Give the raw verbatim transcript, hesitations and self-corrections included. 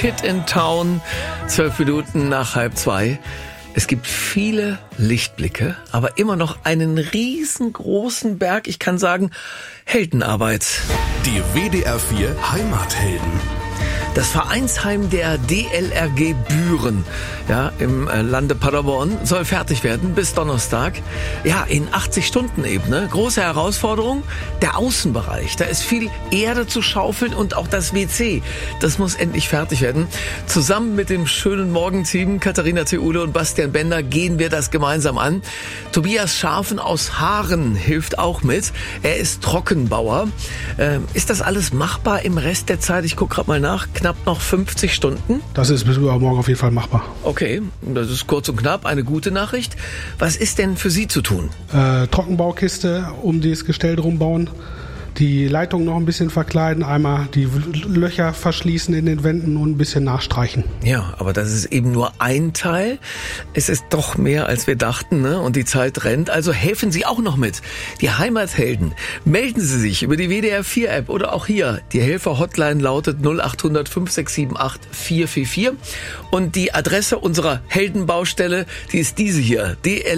Kid in Town, zwölf Minuten nach halb zwei. Es gibt viele Lichtblicke, aber immer noch einen riesengroßen Berg, ich kann sagen, Heldenarbeit. Die W D R vier Heimathelden. Das Vereinsheim der D L R G Büren, ja, im Lande Paderborn, soll fertig werden bis Donnerstag. Ja, in achtzig Stunden eben, ne? Große Herausforderung, der Außenbereich. Da ist viel Erde zu schaufeln und auch das W C. Das muss endlich fertig werden. Zusammen mit dem schönen Morgenteam Katharina Theule und Bastian Bender gehen wir das gemeinsam an. Tobias Scharfen aus Haaren hilft auch mit. Er ist Trockenbauer. Ähm, ist das alles machbar im Rest der Zeit? Ich gucke gerade mal nach. Knapp noch fünfzig Stunden. Das ist bis morgen auf jeden Fall machbar. Okay, das ist kurz und knapp, eine gute Nachricht. Was ist denn für Sie zu tun? Äh, Trockenbaukiste, um das Gestell drum bauen. Die Leitung noch ein bisschen verkleiden, einmal die Löcher verschließen in den Wänden und ein bisschen nachstreichen. Ja, aber das ist eben nur ein Teil. Es ist doch mehr, als wir dachten, ne? Und die Zeit rennt. Also helfen Sie auch noch mit. Die Heimathelden. Melden Sie sich über die W D R vier App oder auch hier. Die Helfer-Hotline lautet null acht hundert fünf sechs sieben acht vier vier vier. Und die Adresse unserer Heldenbaustelle, die ist diese hier. D L